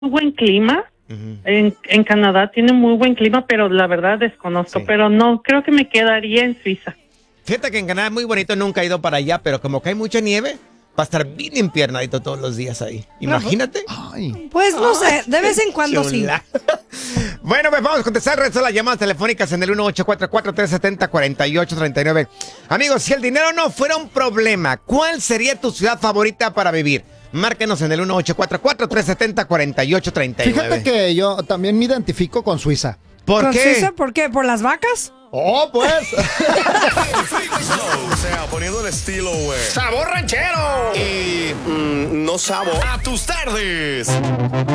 muy buen clima. En Canadá tiene muy buen clima, pero la verdad desconozco. Sí. Pero no, creo que me quedaría en Suiza. Fíjate que en Canadá es muy bonito, nunca he ido para allá, pero como que hay mucha nieve, va a estar bien empiernadito todos los días ahí. Imagínate. Ay. Pues no sé, de vez en cuando sí. Chula. Bueno, pues vamos a contestar el resto de las llamadas telefónicas en el 1844-370-4839. Amigos, si el dinero no fuera un problema, ¿cuál sería tu ciudad favorita para vivir? Márquenos en el 1844-370-4839. Fíjate que yo también me identifico con Suiza. ¿Por ¿Con qué? Suiza? ¿Por qué? ¿Por las vacas? Oh, pues. O sea, poniendo el estilo, güey. ¡Sabor ranchero! Y no sabor. A tus tardes.